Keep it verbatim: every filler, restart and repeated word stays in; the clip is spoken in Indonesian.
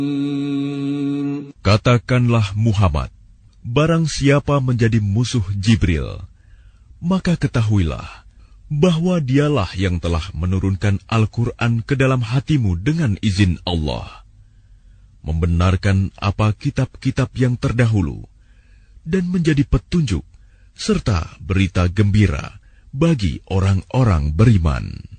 Katakanlah Muhammad, barang siapa menjadi musuh Jibril, maka ketahuilah bahwa dialah yang telah menurunkan Al-Quran ke dalam hatimu dengan izin Allah, membenarkan apa kitab-kitab yang terdahulu, dan menjadi petunjuk serta berita gembira bagi orang-orang beriman.